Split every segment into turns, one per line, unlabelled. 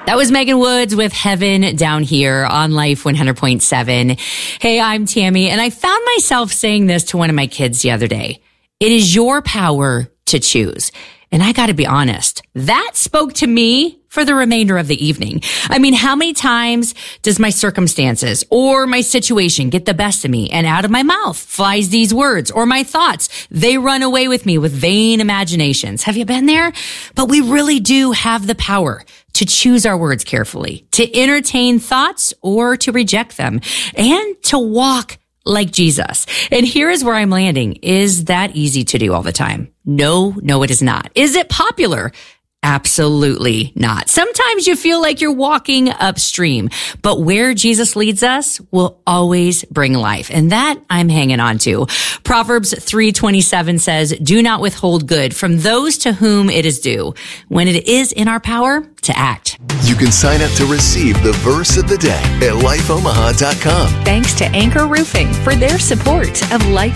That was Megan Woods with Heaven Down Here on Life 100.7. Hey, I'm Tammy, and I found myself saying this to one of my kids the other day. It is your power to choose. And I got to be honest, that spoke to me for the remainder of the evening. I mean, how many times does my circumstances or my situation get the best of me, and out of my mouth flies these words, or my thoughts, they run away with me with vain imaginations. Have you been there? But we really do have the power to choose our words carefully, to entertain thoughts or to reject them, and to walk like Jesus. And here is where I'm landing. Is that easy to do all the time? No, it is not. Is it popular? Absolutely not. Sometimes you feel like you're walking upstream, but where Jesus leads us will always bring life. And that I'm hanging on to. Proverbs 3:27 says, do not withhold good from those to whom it is due, when it is in our power to act.
You can sign up to receive the verse of the day at lifeomaha.com.
Thanks to Anchor Roofing for their support of Life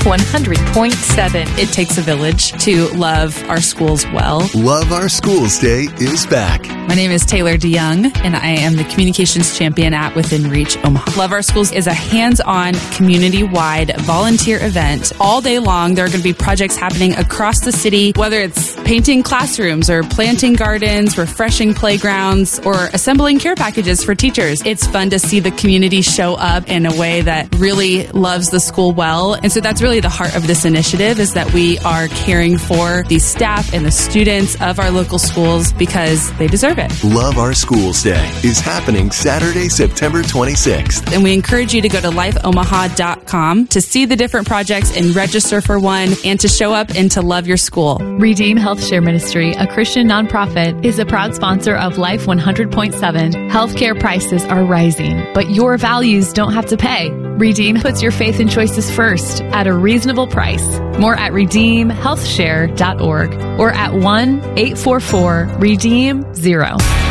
100.7. It takes a village to love our schools well.
Love Our Schools Day is back.
My name is Taylor DeYoung, and I am the Communications Champion at Within Reach Omaha. Love Our Schools is a hands-on, community-wide volunteer event. All day long, there are going to be projects happening across the city, whether it's painting classrooms or planting gardens, refreshing playgrounds, or assembling care packages for teachers. It's fun to see the community show up in a way that really loves the school well. And so that's really the heart of this initiative, is that we are caring for the staff and the students of our local schools because they deserve it.
Love Our Schools Day is happening Saturday, September 26th.
And we encourage you to go to lifeomaha.com to see the different projects and register for one, and to show up and to love your school.
Redeem Health Share Ministry, a Christian nonprofit, is a proud sponsor of Life 100.7. Healthcare prices are rising, but your values don't have to pay. Redeem puts your faith and choices first at a reasonable price. More at redeemhealthshare.org or at 1-844-REDEEM-0.